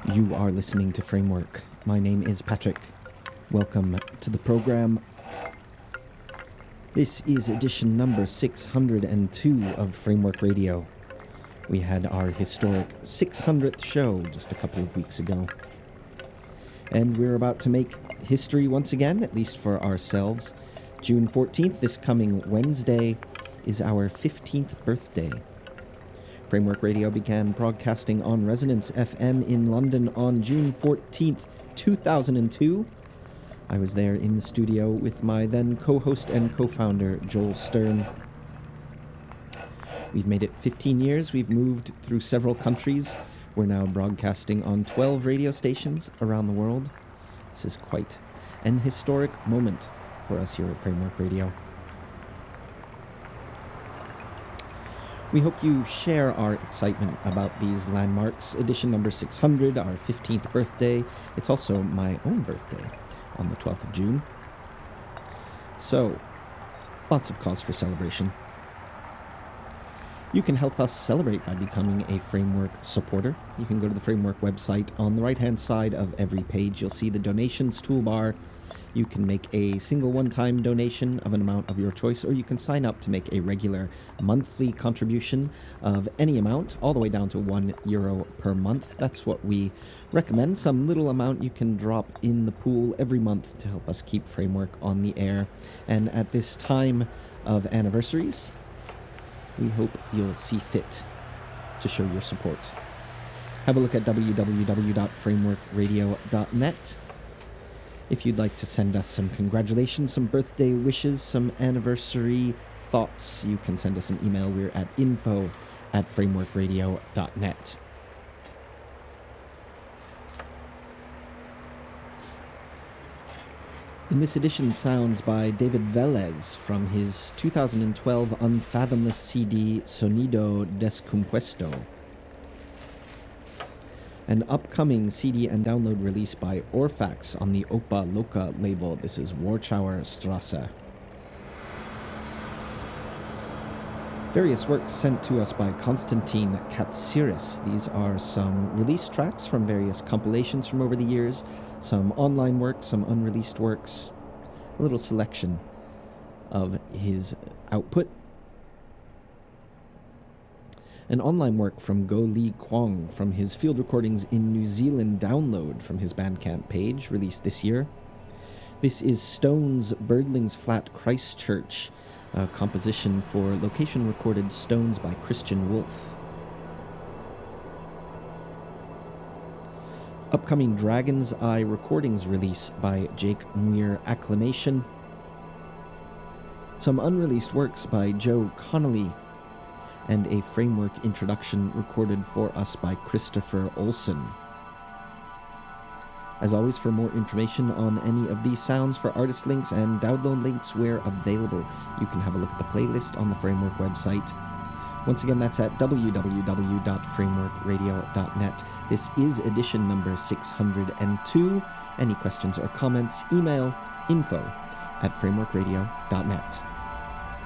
You are listening to Framework. My name is Patrick. Welcome to the program. This is edition number 602 of Framework Radio. We had our historic 600th show just a couple of weeks ago. And we're about to make history once again, at least for ourselves. June 14th, this coming Wednesday, is our 15th birthday. Framework Radio began broadcasting on Resonance FM in London on June 14th, 2002. I was there in the studio with my then co-host and co-founder, Joel Stern. We've made it 15 years. We've moved through several countries. We're now broadcasting on 12 radio stations around the world. This is quite an historic moment for us here at Framework Radio. We hope you share our excitement about these landmarks. Edition number 600, our 15th birthday. It's also my own birthday on the 12th of June. So, lots of cause for celebration. You can help us celebrate by becoming a Framework supporter. You can go to the Framework website. On the right-hand side of every page, you'll see the donations toolbar. You can make a single one-time donation of an amount of your choice, or you can sign up to make a regular monthly contribution of any amount, all the way down to €1 per month. That's what we recommend. Some little amount you can drop in the pool every month to help us keep Framework on the air. And at this time of anniversaries, we hope you'll see fit to show your support. Have a look at www.frameworkradio.net. If you'd like to send us some congratulations, some birthday wishes, some anniversary thoughts, you can send us an email. We're at info@frameworkradio.net. In this edition, sounds by David Velez from his 2012 Unfathomless CD Sonido Descompuesto. An upcoming CD and download release by Orphax on the Opa Loca label. This is Warschauer Strasse. Various works sent to us by Konstantin Katsiris. These are some release tracks from various compilations from over the years, some online works, some unreleased works, a little selection of his output. An online work from Go Lee Kwong from his field recordings in New Zealand download from his Bandcamp page, released this year. This is Stones Birdlings Flat Christchurch, a composition for location recorded Stones by Christian Wolf. Upcoming Dragon's Eye recordings release by Jake Muir Acclamation. Some unreleased works by Joe Connolly, and a Framework introduction recorded for us by Christopher Olson. As always, for more information on any of these sounds, for artist links and download links where available, you can have a look at the playlist on the Framework website. Once again, that's at www.frameworkradio.net. This is edition number 602. Any questions or comments, email info@frameworkradio.net.